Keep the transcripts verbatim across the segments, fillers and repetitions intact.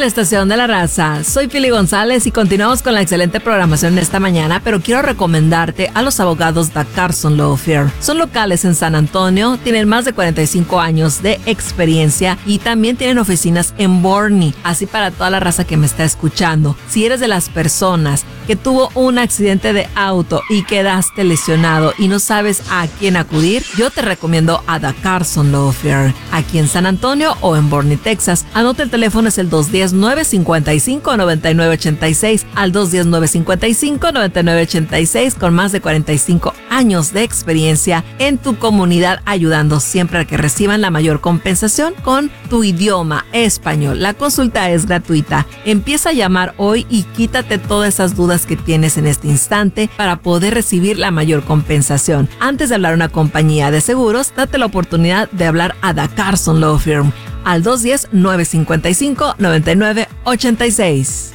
la estación de la raza. Soy Pili González y continuamos con la excelente programación esta mañana, pero quiero recomendarte a los abogados de Carson Law Firm. Son locales en San Antonio, tienen más de cuarenta y cinco años de experiencia y también tienen oficinas en Boerne, así para toda la raza que me está escuchando. Si eres de las personas que tuvo un accidente de auto y quedaste lesionado y no sabes a quién acudir, yo te recomiendo a The Carson Law Firm, aquí en San Antonio o en Boerne, Texas. Anota el teléfono, es el dos uno cero, nueve cinco cinco, nueve nueve ocho seis, al dos uno cero, nueve cinco cinco, nueve nueve ocho seis, con más de cuarenta y cinco años de experiencia en tu comunidad, ayudando siempre a que reciban la mayor compensación con tu idioma español. La consulta es gratuita. Empieza a llamar hoy y quítate todas esas dudas que tienes en este instante para poder recibir la mayor compensación. Antes de hablar a una compañía de seguros, date la oportunidad de hablar a The Carson Law Firm al dos uno cero, nueve cinco cinco, nueve nueve ocho seis.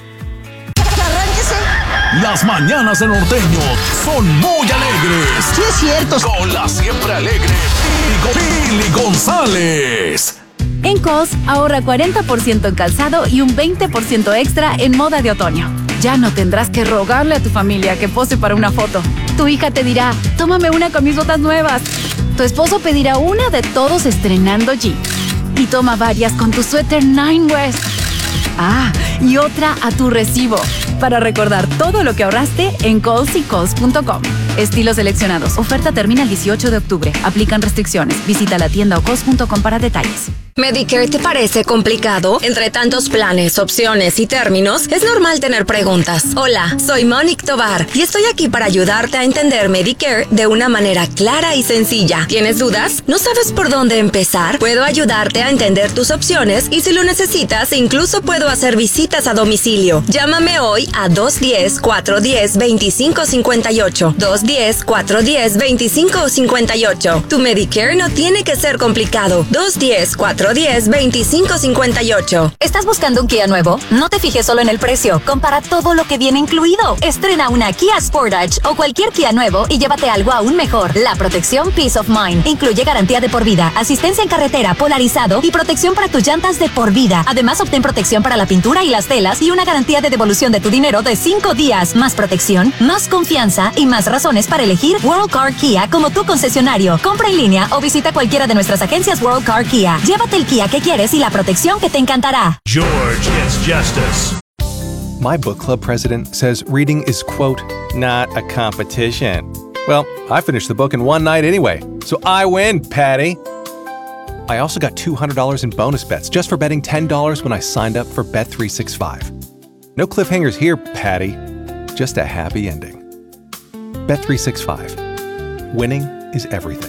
Las mañanas de Norteño son muy alegres. Sí, es cierto. Con la siempre alegre Pili González. En Kohl's, ahorra cuarenta por ciento en calzado y un veinte por ciento extra en moda de otoño. Ya no tendrás que rogarle a tu familia que pose para una foto. Tu hija te dirá, tómame una con mis botas nuevas. Tu esposo pedirá una de todos estrenando jeans. Y toma varias con tu suéter Nine West. Ah, y otra a tu recibo. Para recordar todo lo que ahorraste en Kohl's y Kohl's punto com. Estilos seleccionados. Oferta termina el dieciocho de octubre. Aplican restricciones. Visita la tienda o Kohl's punto com para detalles. ¿Medicare te parece complicado? Entre tantos planes, opciones y términos, es normal tener preguntas. Hola, soy Monique Tovar y estoy aquí para ayudarte a entender Medicare de una manera clara y sencilla. ¿Tienes dudas? ¿No sabes por dónde empezar? Puedo ayudarte a entender tus opciones y si lo necesitas, incluso puedo hacer visitas a domicilio. Llámame hoy a dos uno cero, cuatro uno cero, dos cinco cinco ocho. dos uno cero, cuatro uno cero, dos cinco cinco ocho. Tu Medicare no tiene que ser complicado. dos uno cero, cuatro uno cero, dos cinco cinco ocho. ¿Estás buscando un Kia nuevo? No te fijes solo en el precio. Compara todo lo que viene incluido. Estrena una Kia Sportage o cualquier Kia nuevo y llévate algo aún mejor. La protección Peace of Mind incluye garantía de por vida, asistencia en carretera, polarizado y protección para tus llantas de por vida. Además, obtén protección para la pintura y las telas y una garantía de devolución de tu dinero de cinco días. Más protección, más confianza y más razones para elegir World Car Kia como tu concesionario. Compra en línea o visita cualquiera de nuestras agencias World Car Kia. Llévate el Kia que quieres y la protección que te encantará. George gets justice. My book club president says reading is, quote, not a competition. Well, I finished the book in one night anyway, so I win, Patty. I also got two hundred dollars in bonus bets just for betting ten dollars when I signed up for Bet three sixty-five. No cliffhangers here, Patty. Just a happy ending. Bet three sixty-five. Winning is everything.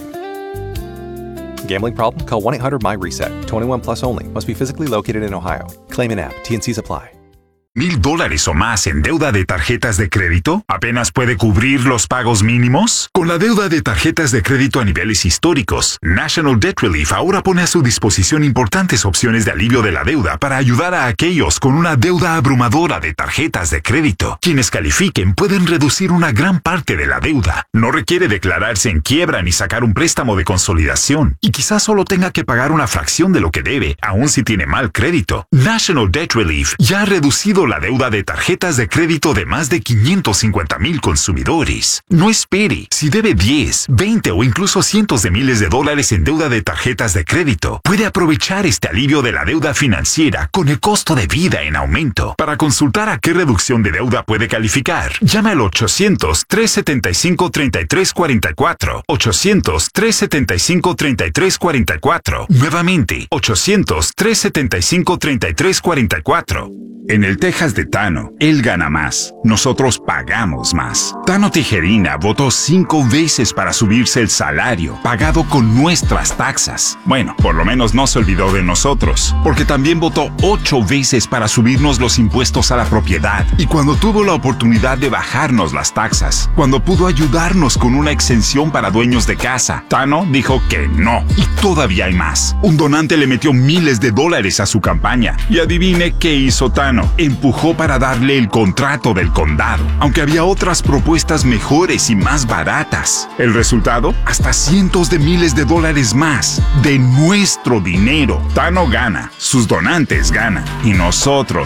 Gambling problem? Call one eight hundred M Y reset. twenty-one plus only. Must be physically located in Ohio. Claim in app. T and C's apply. ¿Mil dólares o más en deuda de tarjetas de crédito? ¿Apenas puede cubrir los pagos mínimos? Con la deuda de tarjetas de crédito a niveles históricos, National Debt Relief ahora pone a su disposición importantes opciones de alivio de la deuda para ayudar a aquellos con una deuda abrumadora de tarjetas de crédito. Quienes califiquen pueden reducir una gran parte de la deuda. No requiere declararse en quiebra ni sacar un préstamo de consolidación. Y quizás solo tenga que pagar una fracción de lo que debe, aun si tiene mal crédito. National Debt Relief ya ha reducido la deuda de tarjetas de crédito de más de quinientos cincuenta mil consumidores. No espere. Si debe diez, veinte o incluso cientos de miles de dólares en deuda de tarjetas de crédito, puede aprovechar este alivio de la deuda financiera con el costo de vida en aumento. Para consultar a qué reducción de deuda puede calificar, llame al ochocientos, tres setenta y cinco, treinta y tres cuarenta y cuatro. ochocientos, tres setenta y cinco, treinta y tres cuarenta y cuatro. Nuevamente, ochocientos, tres setenta y cinco, treinta y tres cuarenta y cuatro. En el Texas de Tano, él gana más. Nosotros pagamos más. Tano Tijerina votó cinco veces para subirse el salario, pagado con nuestras taxas. Bueno, por lo menos no se olvidó de nosotros, porque también votó ocho veces para subirnos los impuestos a la propiedad. Y cuando tuvo la oportunidad de bajarnos las taxas, cuando pudo ayudarnos con una exención para dueños de casa, Tano dijo que no. Y todavía hay más. Un donante le metió miles de dólares a su campaña. Y adivine qué hizo Tano. Empujó para darle el contrato del condado, aunque había otras propuestas mejores y más baratas. El resultado, hasta cientos de miles de dólares más de nuestro dinero. Tano gana, sus donantes ganan y nosotros